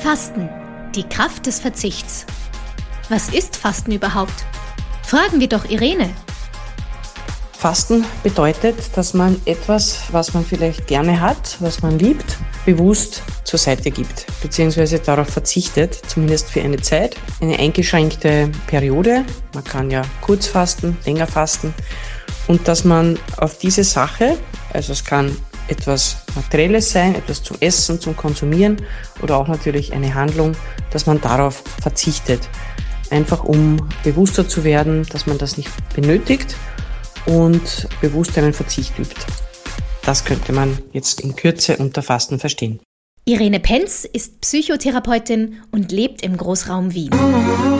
Fasten, die Kraft des Verzichts. Was ist Fasten überhaupt? Fragen wir doch Irene. Fasten bedeutet, dass man etwas, was man vielleicht gerne hat, was man liebt, bewusst zur Seite gibt, beziehungsweise darauf verzichtet, zumindest für eine Zeit, eine eingeschränkte Periode. Man kann ja kurz fasten, länger fasten und dass man auf diese Sache, also es kann etwas Materielles sein, etwas zum Essen, zum Konsumieren oder auch natürlich eine Handlung, dass man darauf verzichtet. Einfach um bewusster zu werden, dass man das nicht benötigt und bewusst einen Verzicht übt. Das könnte man jetzt in Kürze unter Fasten verstehen. Irene Penz ist Psychotherapeutin und lebt im Großraum Wien.